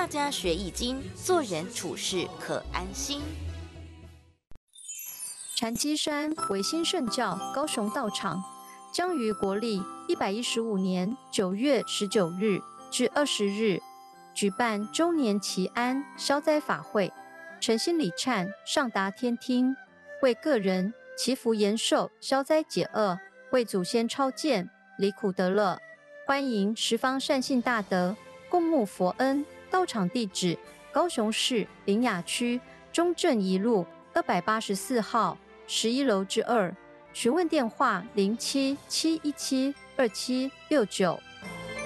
大家学易经，做人处事可安心。 禅机山维新圣教高雄道场将于国历115年9月19日至20日举办周年祈安消灾法会，诚心礼忏上达天听，为个人祈福延寿、消灾解厄，为祖先超荐离苦得乐。欢迎十方善信大德共沐佛恩。道场地址：高雄市苓雅区中正一路284号11楼之2。询问电话：07-717-2769。